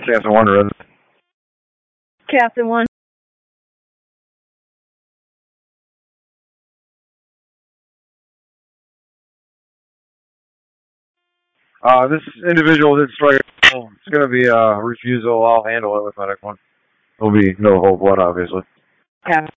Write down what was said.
Captain 1 Red. Captain 1. This individual did strike. It's going to be a refusal. I'll handle it with medic 1. There'll be no hold 1, obviously. Captain